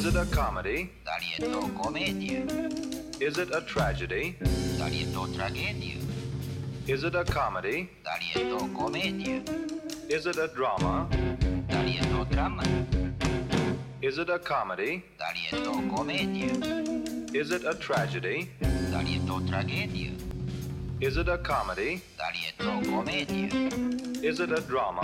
Is it a comedy? Dali je to komedija. Is it a tragedy? Dali je to tragedija. Is it a comedy? Dali je to komedija. Is it a drama? Dali je to drama. Is it a comedy? Dali je to komedija. Is it a tragedy? Dali je to tragedija. Is it a comedy? Dali je to komedija. Is it a drama?